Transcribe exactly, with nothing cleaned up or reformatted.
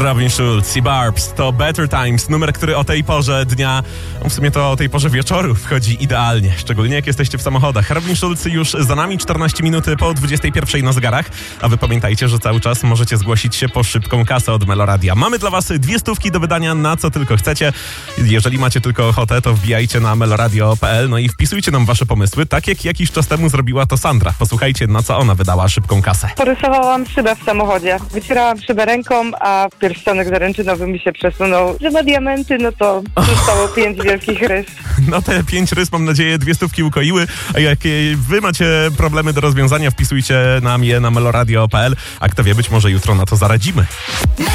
Robin Schulz i Barbs to Better Times, numer, który o tej porze dnia, w sumie to o tej porze wieczoru wchodzi idealnie, szczególnie jak jesteście w samochodach. Robin Schulz już za nami, czternaście minut po dwudziestej pierwszej na zegarach, a wy pamiętajcie, że cały czas możecie zgłosić się po szybką kasę od Meloradia. Mamy dla was dwie stówki do wydania na co tylko chcecie. Jeżeli macie tylko ochotę, to wbijajcie na meloradio kropka p l, no i wpisujcie nam wasze pomysły, tak jak jakiś czas temu zrobiła to Sandra. Posłuchajcie, na co ona wydała szybką kasę. Porysowałam szybę w samochodzie. Wycierałam szybę ręką, a pierścionek zaręczynowy mi się przesunął. Że ma diamenty, no to zostało pięć wielkich rys. No te pięć rys, mam nadzieję, dwie stówki ukoiły. A jak wy macie problemy do rozwiązania, wpisujcie nam je na meloradio kropka p l. A kto wie, być może jutro na to zaradzimy.